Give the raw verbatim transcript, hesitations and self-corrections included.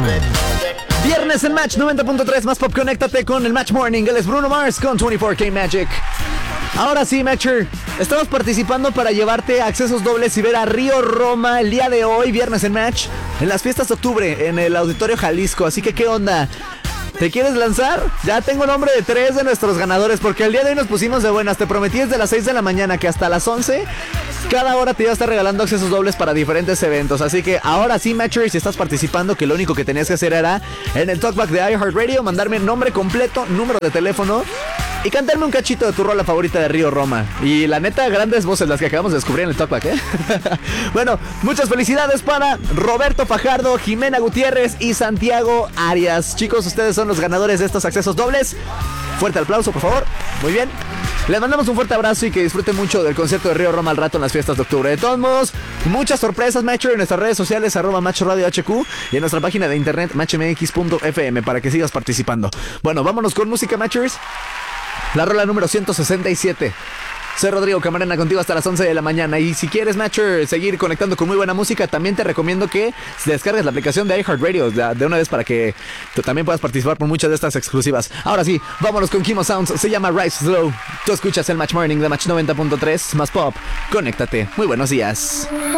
Viernes en Match noventa punto tres, más pop, conéctate con el Match Morning. Él es Bruno Mars con veinticuatro K Magic. Ahora sí, Matcher, estamos participando para llevarte accesos dobles y ver a Río Roma el día de hoy, viernes en Match, en las fiestas de octubre, en el Auditorio Jalisco. Así que, ¿qué onda? ¿Te quieres lanzar? Ya tengo nombre de tres de nuestros ganadores, porque el día de hoy nos pusimos de buenas. Te prometí desde las seis de la mañana que hasta las once cada hora te iba a estar regalando accesos dobles para diferentes eventos. Así que ahora sí, Matcher, si estás participando, que lo único que tenías que hacer era en el Talkback de iHeartRadio mandarme nombre completo, número de teléfono y cantarme un cachito de tu rola favorita de Río Roma. Y la neta, grandes voces las que acabamos de descubrir en el Talkback, ¿eh? Bueno, muchas felicidades para Roberto Fajardo, Jimena Gutiérrez y Santiago Arias. Chicos, ustedes son los ganadores de estos accesos dobles. Fuerte aplauso, por favor. Muy bien. Les mandamos un fuerte abrazo y que disfruten mucho del concierto de Río Roma al rato en las fiestas de octubre. De todos modos, muchas sorpresas, Matcher, en nuestras redes sociales, arroba Match Radio H Q, y en nuestra página de internet, match m x punto f m, para que sigas participando. Bueno, vámonos con música, Matchers. La rola número ciento sesenta y siete. Soy Rodrigo Camarena, contigo hasta las once de la mañana. Y si quieres, Matcher, seguir conectando con muy buena música, también te recomiendo que descargues la aplicación de iHeartRadio de, de una vez para que tú también puedas participar por muchas de estas exclusivas. Ahora sí, vámonos con Kimo Sounds. Se llama Rise Slow. Tú escuchas el Match Morning de Match noventa punto tres, más pop. Conéctate. Muy buenos días.